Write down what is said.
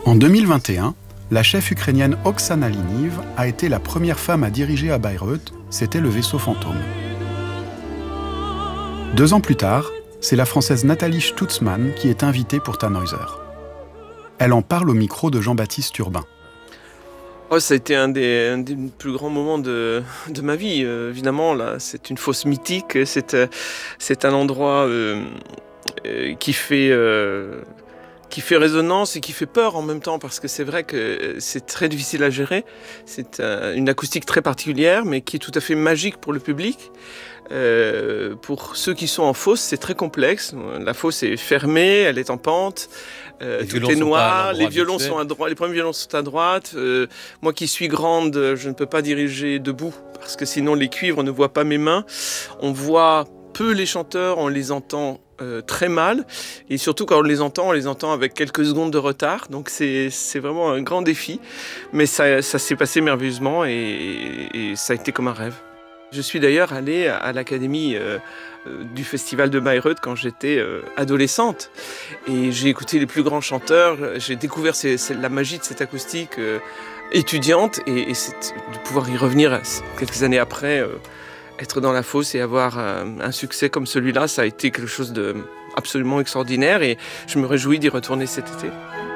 En 2021, la chef ukrainienne Oksana Liniv a été la première femme à diriger à Bayreuth, c'était le vaisseau fantôme. 2 ans plus tard, c'est la Française Nathalie Stutzmann qui est invitée pour Tannhäuser. Elle en parle au micro de Jean-Baptiste Urbain. Oh, ça a été un des plus grands moments de ma vie. Évidemment, là, c'est une fosse mythique. C'est un endroit qui fait résonance et qui fait peur en même temps, parce que c'est vrai que c'est très difficile à gérer. C'est une acoustique très particulière, mais qui est tout à fait magique pour le public. Pour ceux qui sont en fosse, c'est très complexe. La fosse est fermée, elle est en pente. Tout est noir, les violons sont à droite, les premiers violons sont à droite. Moi qui suis grande, je ne peux pas diriger debout parce que sinon les cuivres ne voient pas mes mains. On voit peu les chanteurs, on les entend très mal, et surtout quand on les entend avec quelques secondes de retard. Donc c'est vraiment un grand défi, mais ça s'est passé merveilleusement et ça a été comme un rêve. Je suis d'ailleurs allée à l'académie du festival de Bayreuth quand j'étais adolescente, et j'ai écouté les plus grands chanteurs. J'ai découvert la magie de cette acoustique étudiante, et de pouvoir y revenir quelques années après, être dans la fosse et avoir un succès comme celui-là, ça a été quelque chose d'absolument extraordinaire, et je me réjouis d'y retourner cet été.